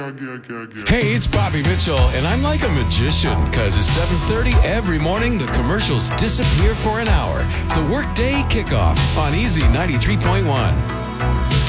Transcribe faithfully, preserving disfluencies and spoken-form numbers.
Hey, it's Bobby Mitchell, and I'm like a magician, because at seven thirty every morning, the commercials disappear for an hour. The Workday Kickoff on Easy ninety-three point one.